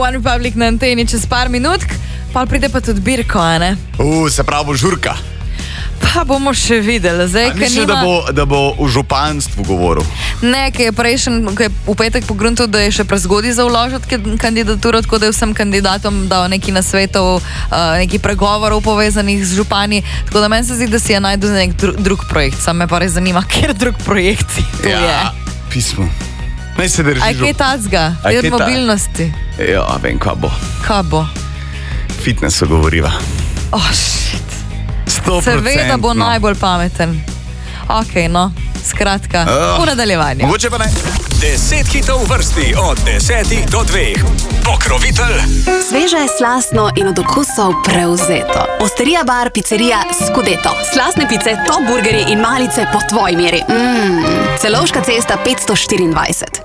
One Republic na anteni čez par minutk, pa pride pa tudi Birko, a ne? Se pravi bo žurka. Pa bomo še videli. Zdaj, Mislim, da bo v županstvu govoril. Ne, ki je v petek pogruntil, da je še prezgodaj za vložiti kandidaturo, tako da je vsem kandidatom dal neki nasvetov, neki pregovorov povezanih z župani. Tako da meni se zdi, da si je najdel nek drug projekt. Sam me pa res zanima, kjer drug projekt to je. Pismo. Naj se drži. Aj kaj tacga? Od mobilnosti. Ja, vem, kaj bo. Kaj bo? Fitnessu govoriva. Shit. 100%. Seveda bo najbolj pameten. Ok, no. Skratka, v nadaljevanju. Mogoče pa ne. 10 hitov v vrsti od 10 do 2. Pokrovitelj. Sveže, slastno in od okusov prevzeto. Osterija bar, pizzerija Scudetto. Slastne pice, top burgerji in malice po tvoji meri. Celovška cesta 524.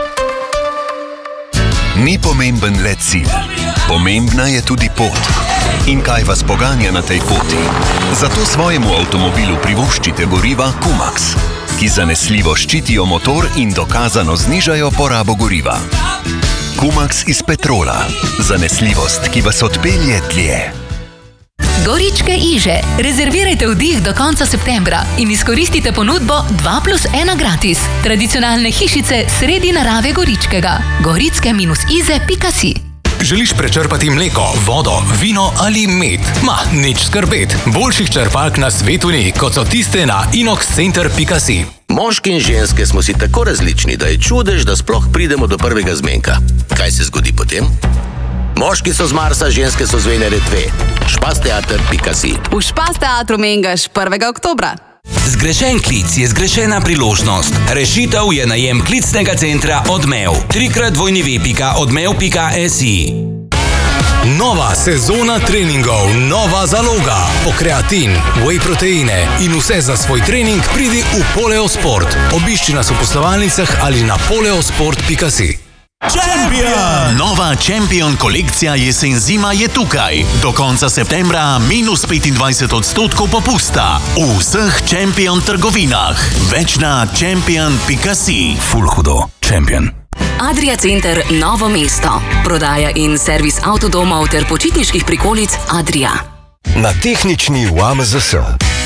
Ni pomemben le cilj, pomembna je tudi pot. In kaj vas poganja na tej poti? Zato svojemu avtomobilu privoščite goriva Kumax, ki zanesljivo ščitijo motor in dokazano znižajo porabo goriva. Kumax iz petrola. Zanesljivost, ki vas odpelje dlje. Goričke Iže. Rezervirajte vdih do konca septembra in izkoristite ponudbo 2+1 gratis. Tradicionalne hišice sredi narave Goričkega. Goritske-ize.si. Želiš prečrpati mleko, vodo, vino ali med? Nič skrbet. Boljših črpalk na svetu ni, kot so tiste na inoxcenter.si. Moški in ženske smo si tako različni, da je čudež, da sploh pridemo do prvega zmenka. Kaj se zgodi potem? Moški so z Marsa, ženske so z Venere 2. Špasteater.si. V Špas teatru Mengaš 1. oktobra. Zgrešen klic je zgrešena priložnost. Rešitev je najem klicnega centra Odmev. 3x2.odmev.si. Nova sezona treningov, nova zaloga. Pokreatin, whey proteine in vse za svoj trening pridi v Poleosport. Obišči nas v poslovalnicah ali na poleosport.si. Champion! Nova Champion kolekcija jesen-zima je tukaj. Do konca septembra -25% popusta. V vseh Champion trgovinah. Več na champion.si. Ful hudo. Champion. Adria Center Novo mesto. Prodaja in servis avtodomov ter počitniških prikolic Adria. Na tehnični v AMZS.